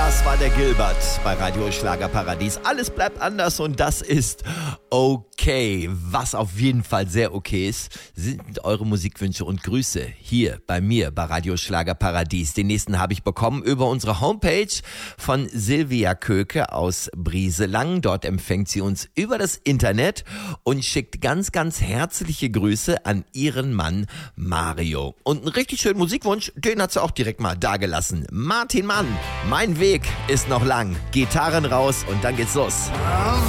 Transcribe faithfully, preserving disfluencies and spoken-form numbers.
Das war der Gilbert bei Radio Schlagerparadies. Alles bleibt anders und das ist okay. Was auf jeden Fall sehr okay ist, sind eure Musikwünsche und Grüße hier bei mir bei Radio Schlagerparadies. Den nächsten habe ich bekommen über unsere Homepage von Silvia Köke aus Brieselang. Dort empfängt sie uns über das Internet und schickt ganz, ganz herzliche Grüße an ihren Mann Mario. Und einen richtig schönen Musikwunsch, den hat sie auch direkt mal dagelassen. Martin Mann, mein Weg ist noch lang. Gitarren raus und dann geht's los.